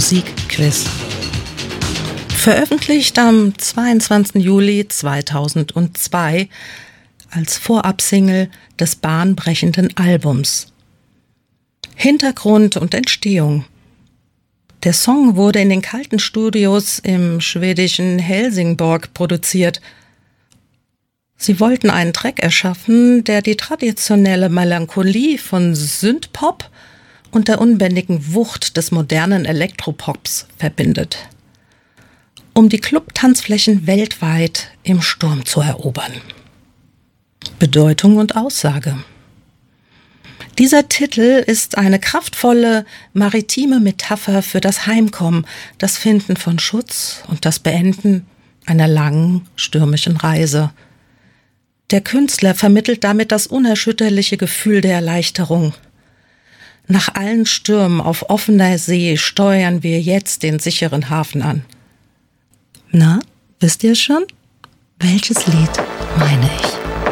Musikquiz. Veröffentlicht am 22. Juli 2002 als Vorabsingle des bahnbrechenden Albums. Hintergrund und Entstehung. Der Song wurde in den kalten Studios im schwedischen Helsingborg produziert. Sie wollten einen Track erschaffen, der die traditionelle Melancholie von Synthpop und der unbändigen Wucht des modernen Elektropops verbindet, um die Club-Tanzflächen weltweit im Sturm zu erobern. Bedeutung und Aussage. Dieser Titel ist eine kraftvolle maritime Metapher für das Heimkommen, das Finden von Schutz und das Beenden einer langen, stürmischen Reise. Der Künstler vermittelt damit das unerschütterliche Gefühl der Erleichterung. Nach allen Stürmen auf offener See steuern wir jetzt den sicheren Hafen an. Na, wisst ihr schon? Welches Lied meine ich?